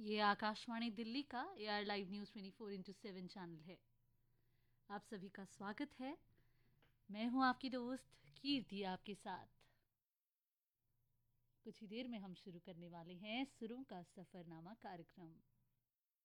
ये आकाशवाणी दिल्ली का AR live news 24/7 channel है। आप सभी का स्वागत है। मैं हूं आपकी दोस्त कीर्ति आपके साथ। कुछ ही देर में हम शुरू करने वाले हैं सुरों का सफरनामा कार्यक्रम।